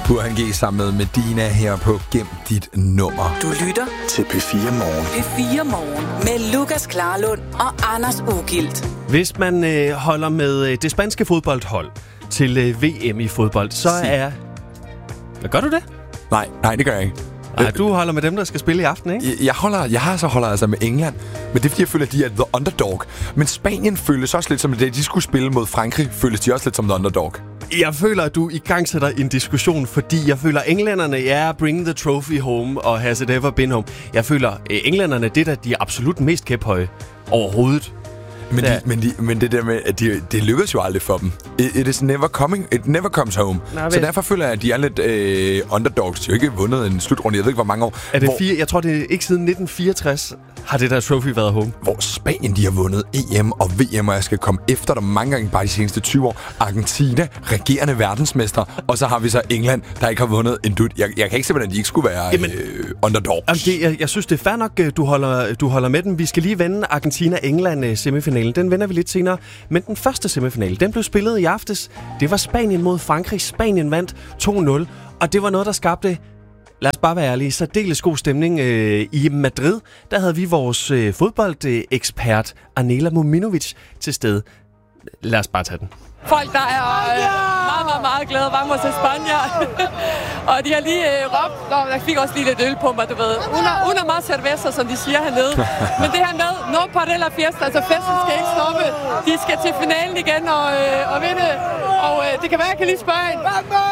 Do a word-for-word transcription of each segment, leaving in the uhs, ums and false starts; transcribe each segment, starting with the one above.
Burhan G sammen med Medina her på Gem dit nummer. Du lytter til P fire Morgen. P fire Morgen med Lukas Klarlund og Anders Ugilt. Hvis man øh, holder med øh, det spanske fodboldhold til øh, V M i fodbold, så er... Hvad gør du det? Nej, nej, det gør jeg ikke. Nej, du holder med dem, der skal spille i aften, ikke? Jeg, jeg, holder, jeg har så holder altså med England, men det er fordi, jeg føler, at de er the underdog. Men Spanien føles også lidt som det, de skulle spille mod Frankrig, føles de også lidt som the underdog. Jeg føler, at du i gang sætter en diskussion, fordi jeg føler, at englænderne er bring the trophy home og has it ever been home. Jeg føler, at englænderne det er de absolut mest kæphøje overhovedet. Men, de, men, de, men det der med, at de, det lykkedes jo aldrig for dem. It, it is never coming, it never comes home. Nej, så derfor føler jeg, at de er lidt øh, underdogs. De har jo ikke vundet en slutrunde, jeg ved ikke, hvor mange år. Er det hvor, fire, jeg tror, det er ikke siden nitten fireogtres har det der trophy været home. Hvor Spanien, de har vundet E M og V M, og jeg skal komme efter dem mange gange bare de seneste tyve år. Argentina, regerende verdensmester, og så har vi så England, der ikke har vundet en dut. Jeg, jeg kan ikke se, hvordan de ikke skulle være Jamen, øh, underdogs. Jamen det, jeg, jeg synes, det er fair nok, du holder, du holder med dem. Vi skal lige vende Argentina-England semifinalen. Den vender vi lidt senere. Men den første semifinale, den blev spillet i aftes. Det var Spanien mod Frankrig. Spanien vandt to nul, og det var noget, der skabte, lad os bare være ærlige, særdeles god stemning øh, i Madrid. Der havde vi vores øh, fodboldekspert Anela Mominovic til stede. Lad os bare tage den. Folk, der er øh, meget, meget, meget glade. Vamos España. Og de har lige øh, råbt, og jeg fik også lige lidt øl på mig, du ved. Una, una más cerveza, som de siger hernede. Men det her med, no parella fiesta, altså festen skal ikke stoppe. De skal til finalen igen og, øh, og vinde. Og øh, det kan være, jeg kan lige spørge en.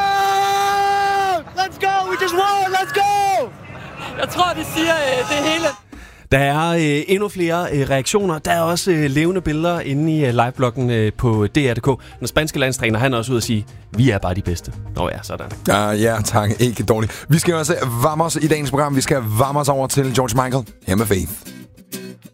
Let's go, we just won, let's go! Jeg tror, de siger øh, det hele. Der er øh, endnu flere øh, reaktioner. Der er også øh, levende billeder inde i øh, livebloggen øh, på D R punktum d k. Den spanske landstræner, han er også ude at sige, vi er bare de bedste. Nå ja, sådan. Ja, ja, tak. Ikke dårligt. Vi skal også varme os i dagens program. Vi skal varme os over til George Michael. Her med Faith.